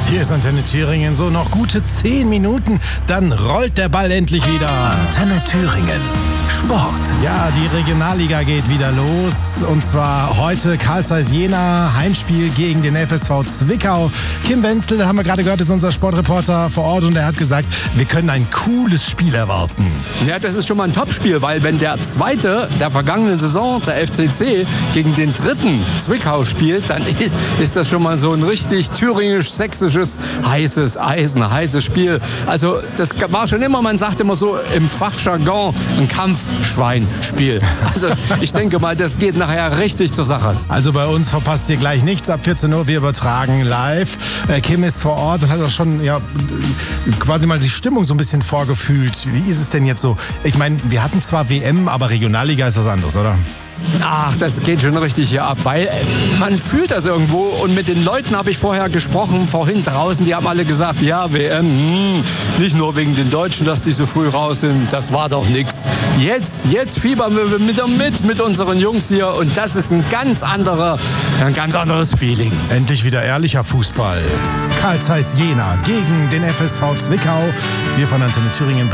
Hier ist Antenne Thüringen, so noch gute 10 Minuten, dann rollt der Ball endlich wieder. Antenne Thüringen, Sport. Ja, die Regionalliga geht wieder los und zwar heute Carl Zeiss Jena, Heimspiel gegen den FSV Zwickau. Kim Wenzel, haben wir gerade gehört, ist unser Sportreporter vor Ort und er hat gesagt, wir können ein cooles Spiel erwarten. Ja, das ist schon mal ein Topspiel, weil wenn der Zweite der vergangenen Saison, der FCC, gegen den Dritten Zwickau spielt, dann ist das schon mal so ein richtig thüringisch-sächsisches heißes Eisen, heißes Spiel. Also das war schon immer, man sagt immer so im Fachjargon, ein Kampfschweinspiel. Also ich denke mal, das geht nachher richtig zur Sache. Also bei uns verpasst ihr gleich nichts. Ab 14 Uhr, wir übertragen live. Kim ist vor Ort und hat auch schon quasi mal die Stimmung so ein bisschen vorgefühlt. Wie ist es denn jetzt so? Ich meine, wir hatten zwar WM, aber Regionalliga ist was anderes, oder? Ach, das geht schon richtig hier ab, weil man fühlt das irgendwo und mit den Leuten habe ich vorher gesprochen, vorhin draußen, die haben alle gesagt, ja, WM, nicht nur wegen den Deutschen, dass die so früh raus sind, das war doch nix. Jetzt fiebern wir mit unseren Jungs hier und das ist ein ganz anderes Feeling. Endlich wieder ehrlicher Fußball. Carl Zeiss Jena gegen den FSV Zwickau. Wir von Antenne Thüringen